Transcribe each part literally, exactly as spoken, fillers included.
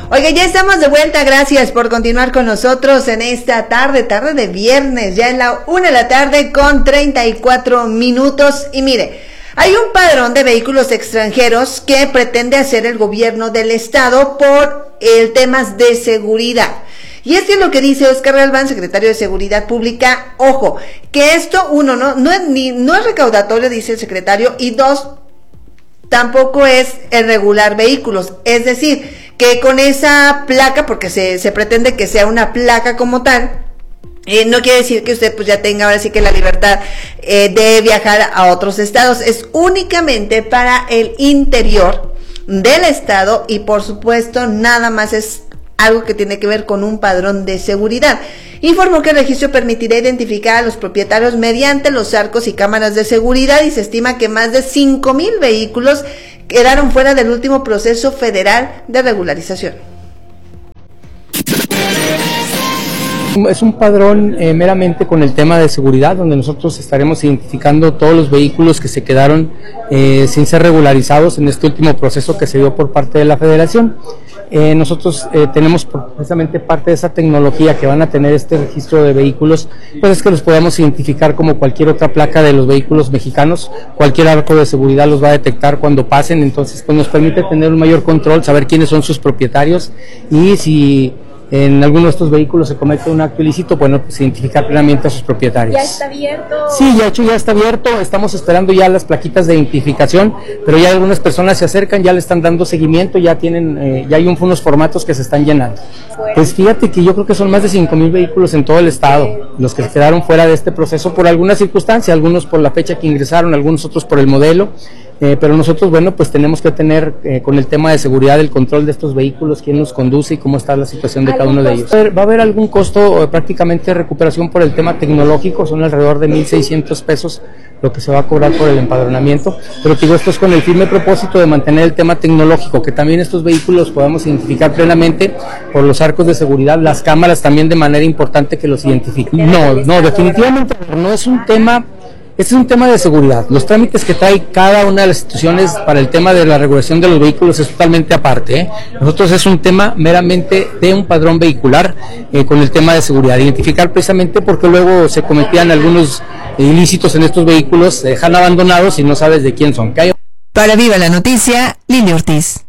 Oiga, ya estamos de vuelta, gracias por continuar con nosotros en esta tarde, tarde de viernes, ya en la una de la tarde con treinta y cuatro minutos. Y mire, hay un padrón de vehículos extranjeros que pretende hacer el gobierno del estado por el temas de seguridad. Y es que lo que dice Óscar Galván, secretario de Seguridad Pública, ojo, que esto, uno, no, no es ni, no es recaudatorio, dice el secretario, y dos, tampoco es el regular vehículos, es decir, que con esa placa, porque se, se pretende que sea una placa como tal, eh, no quiere decir que usted pues ya tenga ahora sí que la libertad eh, de viajar a otros estados, es únicamente para el interior del estado y por supuesto nada más es algo que tiene que ver con un padrón de seguridad. Informó que el registro permitirá identificar a los propietarios mediante los arcos y cámaras de seguridad y se estima que más de cinco mil vehículos quedaron fuera del último proceso federal de regularización. Es un padrón eh, meramente con el tema de seguridad, donde nosotros estaremos identificando todos los vehículos que se quedaron eh, sin ser regularizados en este último proceso que se dio por parte de la Federación. Eh, nosotros eh, tenemos precisamente parte de esa tecnología que van a tener este registro de vehículos, pues es que los podamos identificar como cualquier otra placa de los vehículos mexicanos, cualquier arco de seguridad los va a detectar cuando pasen, entonces pues nos permite tener un mayor control, saber quiénes son sus propietarios y si en alguno de estos vehículos se comete un acto ilícito, bueno, pues identificar plenamente a sus propietarios. ¿Ya está abierto? Sí, ya hecho ya está abierto, estamos esperando ya las plaquitas de identificación, pero ya algunas personas se acercan, ya le están dando seguimiento, ya tienen, eh, ya hay un, unos formatos que se están llenando. Fuera. Pues fíjate que yo creo que son más de cinco mil vehículos en todo el estado, los que quedaron fuera de este proceso por alguna circunstancia, algunos por la fecha que ingresaron, algunos otros por el modelo. Eh, pero nosotros, bueno, pues tenemos que tener eh, con el tema de seguridad el control de estos vehículos, quién los conduce y cómo está la situación de cada uno de ellos. Va a haber algún costo, eh, prácticamente de recuperación por el tema tecnológico, son alrededor de mil seiscientos pesos lo que se va a cobrar por el empadronamiento, pero digo, esto es con el firme propósito de mantener el tema tecnológico, que también estos vehículos podamos identificar plenamente por los arcos de seguridad, las cámaras también de manera importante que los identifiquen. No, no, definitivamente no es un tema... Este es un tema de seguridad. Los trámites que trae cada una de las instituciones para el tema de la regulación de los vehículos es totalmente aparte, ¿eh? Nosotros es un tema meramente de un padrón vehicular eh, con el tema de seguridad. Identificar precisamente porque luego se cometían algunos ilícitos en estos vehículos, se dejan abandonados y no sabes de quién son. Hay... Para Viva la Noticia, Lili Ortiz.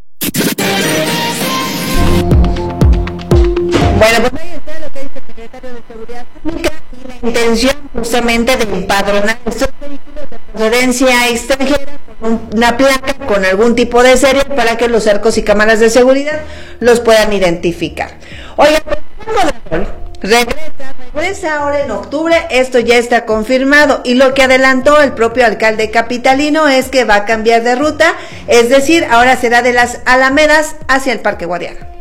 Bueno, pues ahí está lo que dice el secretario de Seguridad Pública y la intención justamente de empadronar estos vehículos de procedencia extranjera con una placa con algún tipo de serie para que los arcos y cámaras de seguridad los puedan identificar. Oiga, pues regresa, regresa ahora en octubre, esto ya está confirmado y lo que adelantó el propio alcalde capitalino es que va a cambiar de ruta, es decir, ahora será de las Alamedas hacia el Parque Guadiana.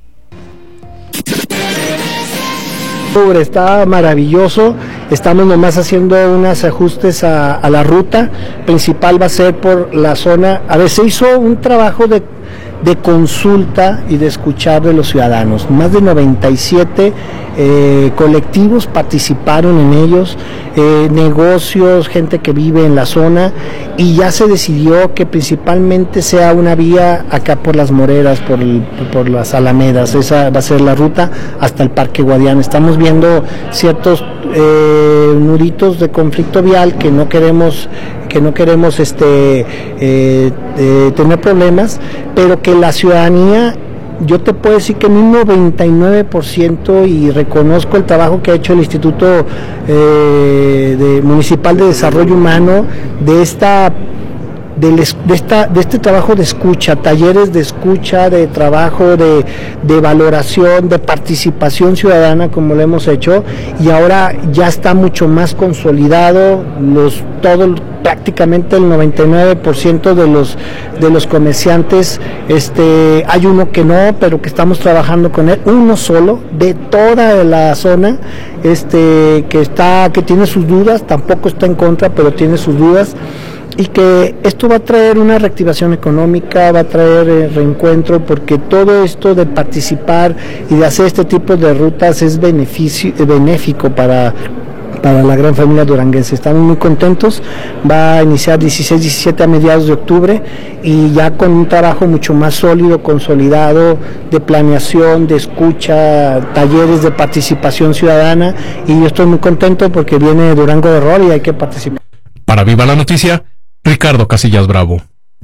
Está maravilloso, estamos nomás haciendo unos ajustes a, a la ruta principal, va a ser por la zona, a ver, se hizo un trabajo de, de consulta y de escuchar de los ciudadanos, más de noventa y siete eh, colectivos participaron en ellos, eh, negocios, gente que vive en la zona y ya se decidió que principalmente sea una vía acá por las Moreras, por, el, por las Alamedas, esa va a ser la ruta hasta el Parque Guadiana. Estamos viendo ciertos eh, nuditos de conflicto vial que no queremos que no queremos este eh, eh, tener problemas, pero que la ciudadanía, yo te puedo decir que en un noventa y nueve por ciento, y reconozco el trabajo que ha hecho el Instituto eh, de Municipal de Desarrollo Humano, de esta De, de, esta, de este trabajo de escucha, talleres de escucha, de trabajo de, de valoración, de participación ciudadana como lo hemos hecho, y ahora ya está mucho más consolidado, los todo prácticamente el noventa y nueve por ciento de los de los comerciantes, este hay uno que no, pero que estamos trabajando con él, uno solo de toda la zona, este que está que tiene sus dudas, tampoco está en contra, pero tiene sus dudas. Y que esto va a traer una reactivación económica, va a traer eh, reencuentro, porque todo esto de participar y de hacer este tipo de rutas es beneficio, benéfico para, para la gran familia duranguense. Estamos muy contentos, va a iniciar dieciséis, diecisiete a mediados de octubre y ya con un trabajo mucho más sólido, consolidado, de planeación, de escucha, talleres de participación ciudadana, y yo estoy muy contento porque viene Durango de rol y hay que participar. Para Viva la Noticia, Ricardo Casillas Bravo.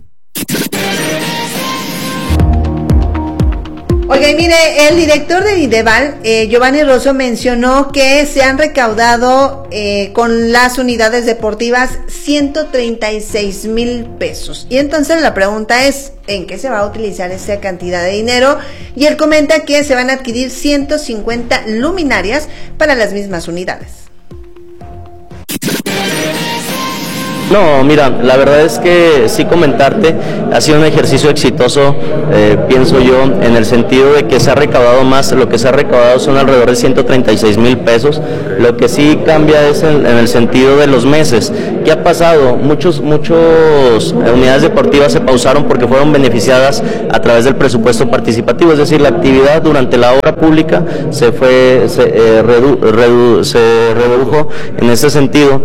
Oiga, y mire, el director de Ideval, eh, Giovanni Rosso, mencionó que se han recaudado eh, con las unidades deportivas ciento treinta y seis mil pesos. Y entonces la pregunta es, ¿en qué se va a utilizar esa cantidad de dinero? Y él comenta que se van a adquirir ciento cincuenta luminarias para las mismas unidades. No, mira, la verdad es que sí comentarte, ha sido un ejercicio exitoso, eh, pienso yo, en el sentido de que se ha recaudado más, lo que se ha recaudado son alrededor de ciento treinta y seis mil pesos, lo que sí cambia es en, en el sentido de los meses. ¿Qué ha pasado? Muchos, muchos unidades deportivas se pausaron porque fueron beneficiadas a través del presupuesto participativo, es decir, la actividad durante la obra pública se fue, se, eh, redu, redu, se redujo en ese sentido,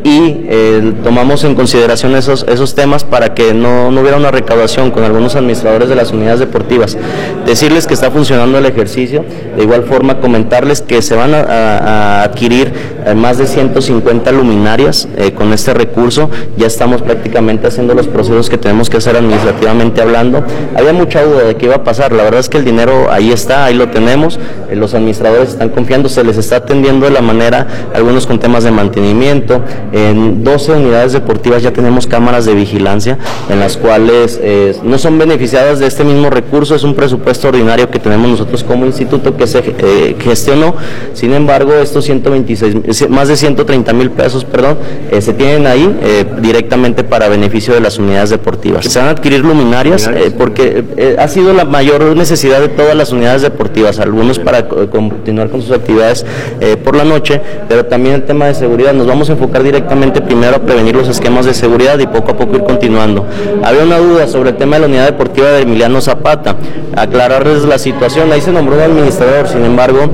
y eh, tomamos en consideración esos, esos temas para que no, no hubiera una recaudación con algunos administradores de las unidades deportivas. Decirles que está funcionando el ejercicio, de igual forma comentarles que se van a, a, a adquirir eh, más de ciento cincuenta luminarias eh, con este recurso. Ya estamos prácticamente haciendo los procesos que tenemos que hacer administrativamente hablando. Había mucha duda de qué iba a pasar, la verdad es que el dinero ahí está, ahí lo tenemos, eh, los administradores están confiando, se les está atendiendo de la manera, algunos con temas de mantenimiento. En doce unidades deportivas ya tenemos cámaras de vigilancia en las cuales eh, no son beneficiadas de este mismo recurso, es un presupuesto ordinario que tenemos nosotros como instituto que se eh, gestionó. Sin embargo, estos ciento veintiséis, más de ciento treinta mil pesos, perdón, eh, se tienen ahí eh, directamente para beneficio de las unidades deportivas. Se van a adquirir luminarias eh, porque eh, ha sido la mayor necesidad de todas las unidades deportivas, algunos para eh, continuar con sus actividades eh, por la noche, pero también el tema de seguridad. Nos vamos a enfocar directamente primero a prevenir los esquemas de seguridad y poco a poco ir continuando. Había una duda sobre el tema de la unidad deportiva de Emiliano Zapata, aclararles la situación, ahí se nombró un administrador, sin embargo,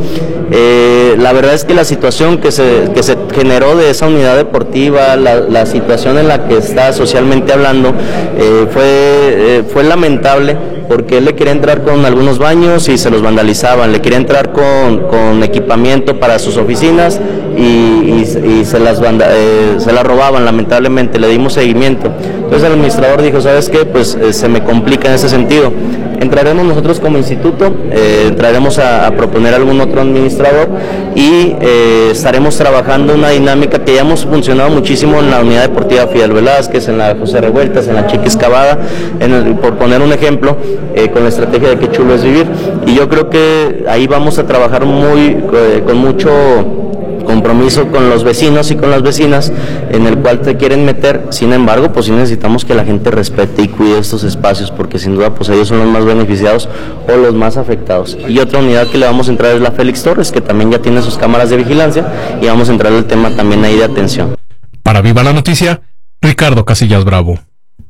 eh, la verdad es que la situación que se, que se generó de esa unidad deportiva, la, la situación en la que está socialmente hablando, eh, fue, eh, fue lamentable, porque él le quería entrar con algunos baños y se los vandalizaban, le quería entrar con, con equipamiento para sus oficinas y, y, y se, las banda, eh, se las robaban, lamentablemente, le dimos seguimiento. Entonces el administrador dijo, ¿sabes qué? Pues eh, se me complica en ese sentido. Entraremos nosotros como instituto, eh, entraremos a, a proponer algún otro administrador y eh, estaremos trabajando una dinámica que ya hemos funcionado muchísimo en la unidad deportiva Fidel Velázquez, en la José Revueltas, en la Chiquis Cavada, en el, por poner un ejemplo, eh, con la estrategia de Qué chulo es vivir. Y yo creo que ahí vamos a trabajar muy eh, con mucho compromiso con los vecinos y con las vecinas, en el cual te quieren meter. Sin embargo, pues sí necesitamos que la gente respete y cuide estos espacios, porque sin duda pues ellos son los más beneficiados o los más afectados. Y otra unidad que le vamos a entrar es la Félix Torres, que también ya tiene sus cámaras de vigilancia, y vamos a entrar al tema también ahí de atención. Para Viva la Noticia, Ricardo Casillas Bravo.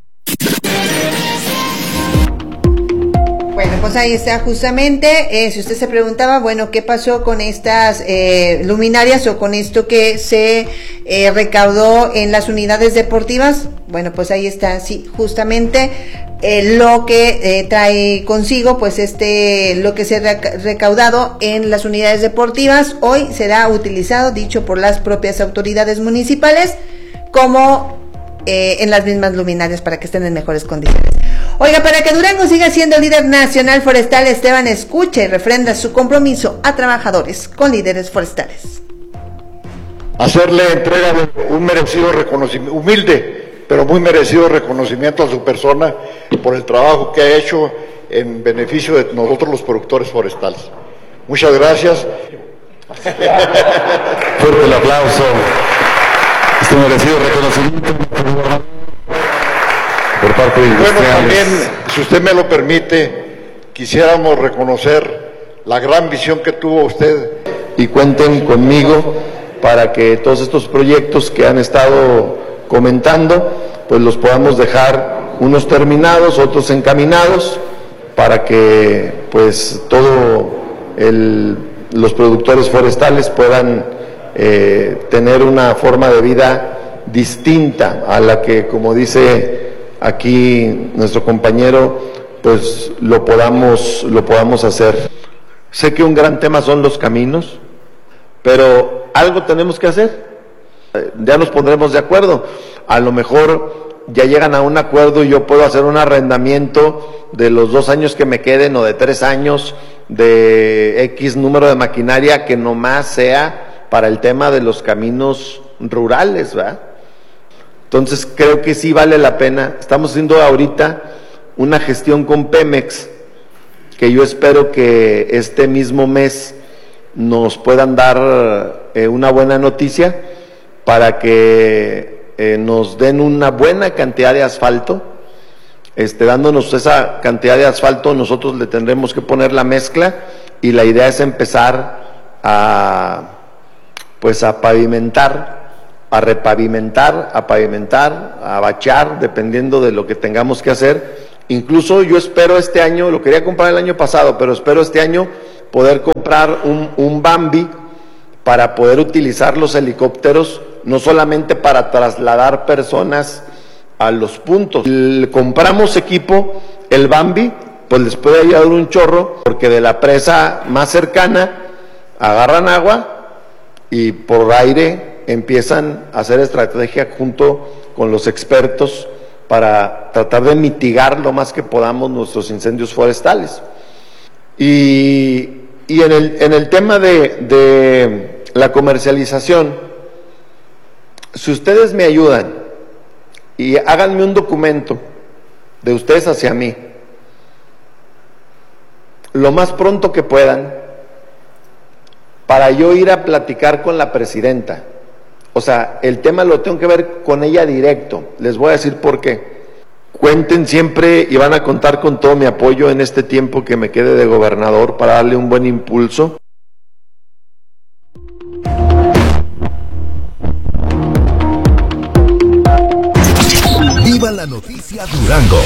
Bueno, pues ahí está justamente, eh, si usted se preguntaba, bueno, ¿qué pasó con estas eh, luminarias o con esto que se eh, recaudó en las unidades deportivas? Bueno, pues ahí está, sí, justamente eh, lo que eh, trae consigo, pues este, lo que se ha recaudado en las unidades deportivas, hoy será utilizado, dicho por las propias autoridades municipales, como eh, en las mismas luminarias para que estén en mejores condiciones. Oiga, para que Durango siga siendo líder nacional forestal, Esteban escucha y refrenda su compromiso a trabajadores con líderes forestales. Hacerle entrega de un merecido reconocimiento, humilde, pero muy merecido reconocimiento a su persona por el trabajo que ha hecho en beneficio de nosotros los productores forestales. Muchas gracias. Fuerte el aplauso. Este merecido reconocimiento por parte de Bueno, también, si usted me lo permite, quisiéramos reconocer la gran visión que tuvo usted. Y cuenten conmigo para que todos estos proyectos que han estado comentando, pues los podamos dejar unos terminados, otros encaminados, para que pues todo el, los productores forestales puedan eh, tener una forma de vida distinta a la que, como dice aquí nuestro compañero, pues lo podamos, lo podamos hacer. Sé que un gran tema son los caminos, pero algo tenemos que hacer. Ya nos pondremos de acuerdo. A lo mejor ya llegan a un acuerdo y yo puedo hacer un arrendamiento de los dos años que me queden o de tres años de X número de maquinaria que nomás sea para el tema de los caminos rurales, ¿verdad? Entonces creo que sí vale la pena. Estamos haciendo ahorita una gestión con Pemex que yo espero que este mismo mes nos puedan dar eh, una buena noticia para que Eh, nos den una buena cantidad de asfalto. Este, dándonos esa cantidad de asfalto, nosotros le tendremos que poner la mezcla y la idea es empezar a, pues a pavimentar, a repavimentar, a pavimentar, a bachar, dependiendo de lo que tengamos que hacer. Incluso yo espero este año, lo quería comprar el año pasado, pero espero este año poder comprar un, un Bambi para poder utilizar los helicópteros no solamente para trasladar personas a los puntos. El, compramos equipo, el Bambi, pues les puede ayudar un chorro, porque de la presa más cercana agarran agua y por aire empiezan a hacer estrategia junto con los expertos para tratar de mitigar lo más que podamos nuestros incendios forestales. Y, y en, el, en el tema de, de la comercialización, si ustedes me ayudan y háganme un documento de ustedes hacia mí, lo más pronto que puedan, para yo ir a platicar con la presidenta. O sea, el tema lo tengo que ver con ella directo. Les voy a decir por qué. Cuenten siempre y van a contar con todo mi apoyo en este tiempo que me quede de gobernador para darle un buen impulso. Viva la noticia Durango.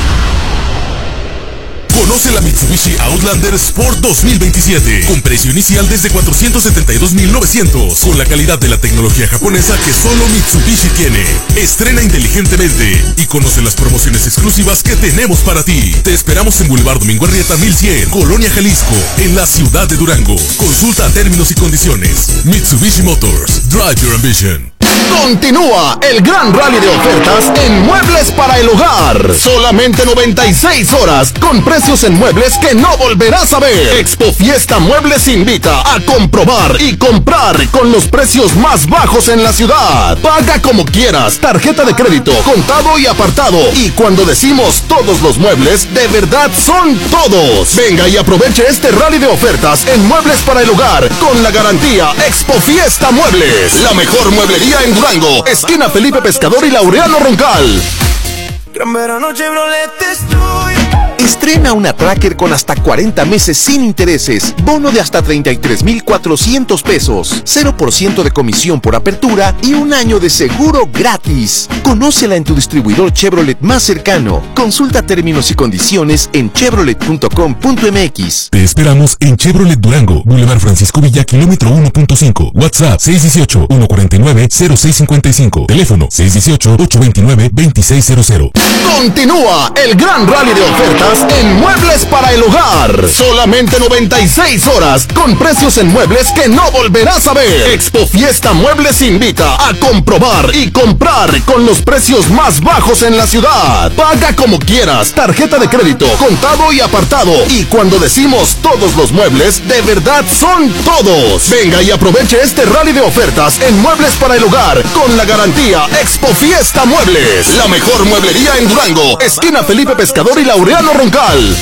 Conoce la Mitsubishi Outlander Sport dos mil veintisiete con precio inicial desde cuatrocientos setenta y dos mil novecientos, con la calidad de la tecnología japonesa que solo Mitsubishi tiene. Estrena inteligentemente y conoce las promociones exclusivas que tenemos para ti. Te esperamos en Boulevard Domingo Arrieta mil cien, Colonia Jalisco, en la ciudad de Durango. Consulta términos y condiciones. Mitsubishi Motors, drive your ambition. Continúa el gran rally de ofertas en muebles para el hogar. Solamente noventa y seis horas con precios en muebles que no volverás a ver. Expo Fiesta Muebles invita a comprobar y comprar con los precios más bajos en la ciudad. Paga como quieras, tarjeta de crédito, contado y apartado. Y cuando decimos todos los muebles, de verdad son todos. Venga y aproveche este rally de ofertas en muebles para el hogar con la garantía Expo Fiesta Muebles. La mejor mueblería en Durango, esquina Felipe Pescador y Laureano Roncal. Gran verano Chevrolet estoy. Estrena una Tracker con hasta cuarenta meses sin intereses, bono de hasta treinta y tres mil cuatrocientos pesos, cero por ciento de comisión por apertura y un año de seguro gratis. Conócela en tu distribuidor Chevrolet más cercano. Consulta términos y condiciones en chevrolet punto com punto m x. Te esperamos en Chevrolet Durango, Boulevard Francisco Villa, kilómetro uno punto cinco. WhatsApp seis uno ocho, uno cuatro nueve, cero seis cinco cinco. Teléfono seis uno ocho, ocho dos nueve, dos seis cero cero. Continúa el gran rally de ofertas en muebles para el hogar. Solamente noventa y seis horas con precios en muebles que no volverás a ver. Expo Fiesta Muebles invita a comprobar y comprar con los precios más bajos en la ciudad. Paga como quieras, tarjeta de crédito, contado y apartado. Y cuando decimos todos los muebles, de verdad son todos. Venga y aproveche este rally de ofertas en muebles para el hogar con la garantía Expo Fiesta Muebles. La mejor mueblería en Durango, esquina Felipe Pescador y Laureano Roncal.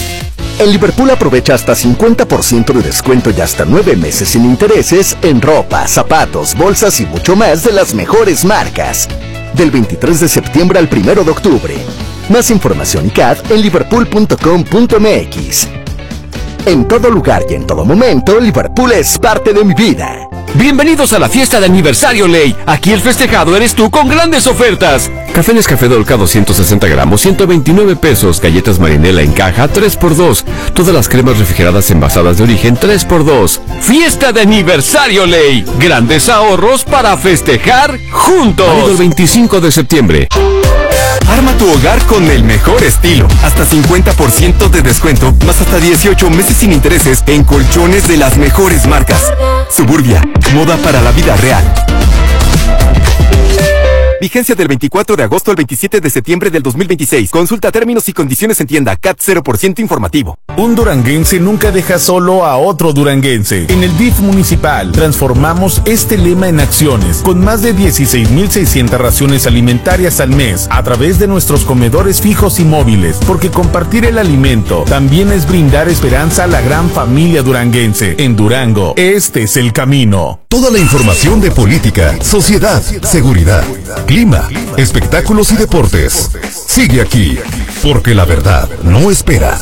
En Liverpool aprovecha hasta cincuenta por ciento de descuento y hasta nueve meses sin intereses en ropa, zapatos, bolsas y mucho más de las mejores marcas. Del veintitrés de septiembre al primero de octubre. Más información y C A D en liverpool punto com punto m x. En todo lugar y en todo momento, Liverpool es parte de mi vida. Bienvenidos a la fiesta de aniversario Ley. Aquí el festejado eres tú con grandes ofertas. Café Nescafé Dolca doscientos sesenta gramos, ciento veintinueve pesos. Galletas Marinela en caja, tres por dos. Todas las cremas refrigeradas envasadas de origen, tres por dos. Fiesta de aniversario Ley. Grandes ahorros para festejar juntos. Válido el veinticinco de septiembre. Arma tu hogar con el mejor estilo. Hasta cincuenta por ciento de descuento, más hasta dieciocho meses sin intereses en colchones de las mejores marcas. Suburbia, moda para la vida real. Vigencia del veinticuatro de agosto al veintisiete de septiembre del dos mil veintiséis. Consulta términos y condiciones en tienda. C A T cero por ciento informativo. Un duranguense nunca deja solo a otro duranguense. En el D I F municipal transformamos este lema en acciones, con más de dieciséis mil seiscientas raciones alimentarias al mes a través de nuestros comedores fijos y móviles, porque compartir el alimento también es brindar esperanza a la gran familia duranguense. En Durango, este es el camino. Toda la información de política, sociedad, seguridad, clima, espectáculos y deportes. Sigue aquí, porque la verdad no espera.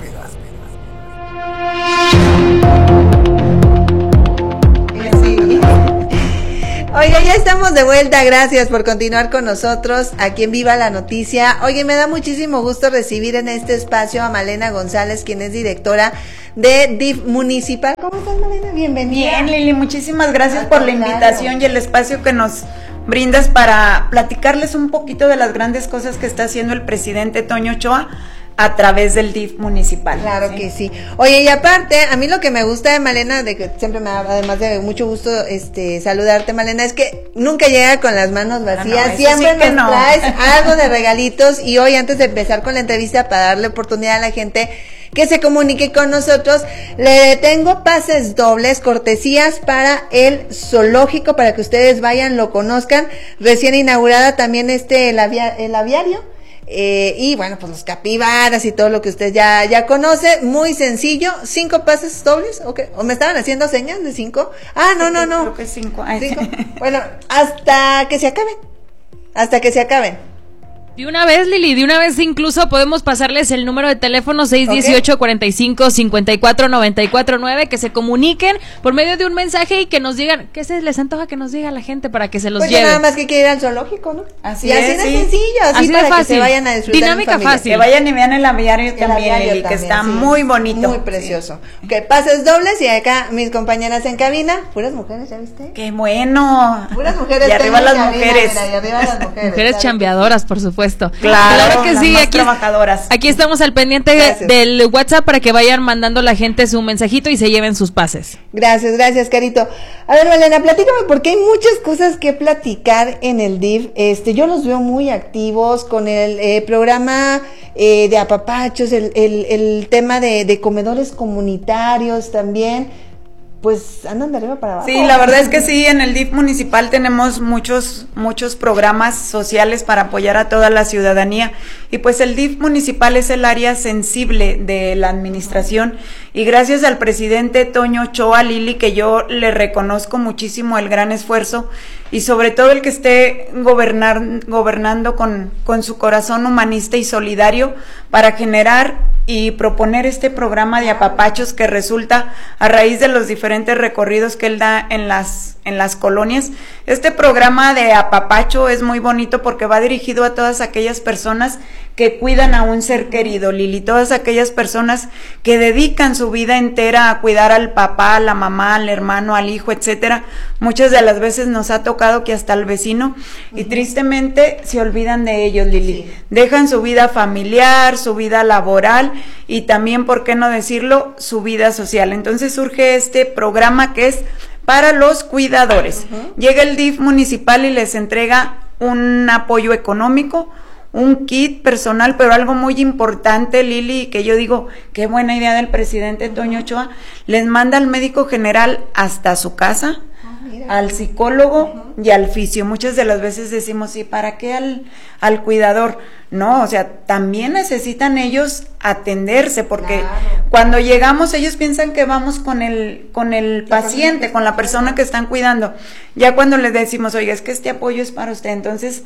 Oiga, ya estamos de vuelta, gracias por continuar con nosotros aquí en Viva la Noticia. Oye, me da muchísimo gusto recibir en este espacio a Malena González, quien es directora de D I F Municipal. ¿Cómo estás, Malena? Bienvenida. Bien, Lili, muchísimas gracias por la invitación y el espacio que nos brindas para platicarles un poquito de las grandes cosas que está haciendo el presidente Toño Ochoa a través del D I F municipal. Claro, ¿sí? Que sí. Oye, y aparte, a mí lo que me gusta de Malena, de que siempre me da, además de mucho gusto este saludarte, Malena, es que nunca llega con las manos vacías, no, no, siempre sí nos no. traes algo de regalitos. Y hoy, antes de empezar con la entrevista, para darle oportunidad a la gente que se comunique con nosotros, le tengo pases dobles, cortesías para el zoológico, para que ustedes vayan, lo conozcan. Recién inaugurada también este el, avia, el aviario. Eh, y bueno, pues los capibaras y todo lo que usted ya, ya conoce, muy sencillo, cinco pases dobles, okay. ¿O me estaban haciendo señas de cinco? Ah, no, no, no. Creo que cinco. cinco. Bueno, hasta que se acaben, hasta que se acaben. De una vez, Lili, de una vez incluso podemos pasarles el número de teléfono seis dieciocho, cuarenta y cinco, cincuenta y cuatro, noventa y cuatro nueve, que se comuniquen por medio de un mensaje y que nos digan, ¿qué se les antoja que nos diga la gente para que se los pues lleve? Pues nada más que quiere ir al zoológico, ¿no? Así y es, así de sí. sencillo, así, así para fácil. Que se vayan a disfrutar. Dinámica fácil. Que vayan y vean el aviario también, aviario Lili, también, que está sí. muy bonito. Muy precioso. Sí. Que pases dobles y acá mis compañeras en cabina, puras mujeres, ¿ya viste? ¡Qué bueno! Puras mujeres. Y arriba las cabina, mujeres. Mira, y arriba las mujeres. Mujeres chambeadoras, por supuesto. Claro. Claro que sí, aquí, trabajadoras. aquí estamos al pendiente gracias. del WhatsApp para que vayan mandando la gente su mensajito y se lleven sus pases. Gracias, gracias, Carito. A ver, Malena, platícame, porque hay muchas cosas que platicar en el D I F. Este, yo los veo muy activos con el eh, programa eh, de apapachos, el, el, el tema de, de comedores comunitarios también. Pues andan de arriba para abajo. Sí, la verdad es que sí, en el D I F municipal tenemos muchos, muchos programas sociales para apoyar a toda la ciudadanía, y pues el D I F municipal es el área sensible de la administración, y gracias al presidente Toño Ochoa, Lili, que yo le reconozco muchísimo el gran esfuerzo, y sobre todo el que esté gobernar, gobernando con, con su corazón humanista y solidario para generar y proponer este programa de apapachos que resulta a raíz de los diferentes recorridos que él da en las en las colonias. Este programa de apapacho es muy bonito porque va dirigido a todas aquellas personas que cuidan a un ser querido, Lili, todas aquellas personas que dedican su vida entera a cuidar al papá, a la mamá, al hermano, al hijo, etcétera. Muchas de las veces nos ha tocado que hasta el vecino, y tristemente se olvidan de ellos, Lili. Sí. Dejan su vida familiar, su vida laboral y también, ¿por qué no decirlo?, su vida social. Entonces surge este programa que es para los cuidadores. Uh-huh. Llega el D I F municipal y les entrega un apoyo económico, un kit personal, pero algo muy importante, Lili, que yo digo, qué buena idea del presidente Toño Ochoa, les manda al médico general hasta su casa, oh, al psicólogo uh-huh. y al fisio. Muchas de las veces decimos, ¿y para qué al, al cuidador? No, o sea, también necesitan ellos atenderse, porque claro. cuando llegamos ellos piensan que vamos con el con el paciente, con la persona que están cuidando. Ya cuando les decimos, oiga, es que este apoyo es para usted, entonces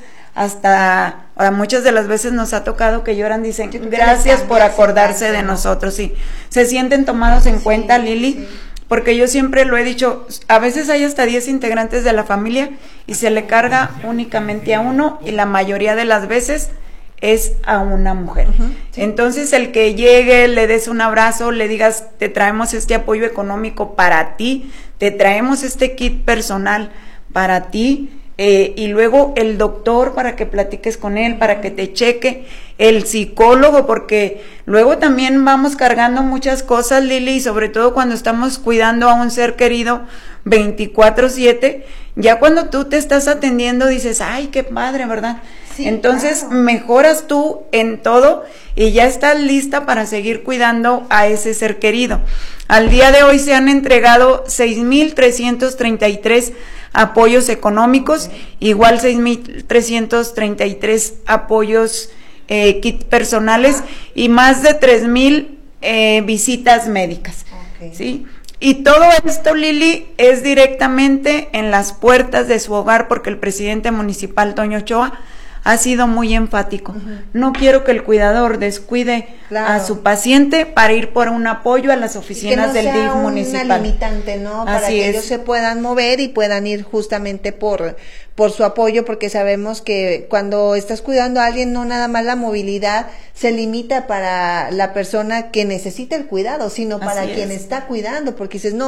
hasta ahora muchas de las veces nos ha tocado que lloran, dicen, gracias por acordarse de nosotros, sí, se sienten tomados en cuenta, Lili, porque yo siempre lo he dicho, a veces hay hasta diez integrantes de la familia y se le carga únicamente a uno y la mayoría de las veces es a una mujer. Uh-huh, sí. Entonces el que llegue, le des un abrazo, le digas, te traemos este apoyo económico para ti, te traemos este kit personal para ti, eh, y luego el doctor para que platiques con él, para que te cheque, el psicólogo, porque luego también vamos cargando muchas cosas, Lili, y sobre todo cuando estamos cuidando a un ser querido veinticuatro siete, ya cuando tú te estás atendiendo dices, ay, qué padre, ¿verdad? Sí, entonces claro, mejoras tú en todo y ya estás lista para seguir cuidando a ese ser querido. Al día de hoy se han entregado seis mil trescientos treinta y tres apoyos económicos, igual seis mil trescientos treinta y tres apoyos eh, kit personales y más de tres mil eh, visitas médicas. Okay. ¿Sí? Y todo esto, Lili, es directamente en las puertas de su hogar, porque el presidente municipal, Toño Ochoa, ha sido muy enfático. Uh-huh. No quiero que el cuidador descuide claro. a su paciente para ir por un apoyo a las oficinas que no del D I F municipal. Una limitante, ¿no? Para Así que es. ellos se puedan mover y puedan ir justamente por por su apoyo, porque sabemos que cuando estás cuidando a alguien, no nada más la movilidad se limita para la persona que necesita el cuidado, sino para Así quien es. está cuidando, porque dices, no,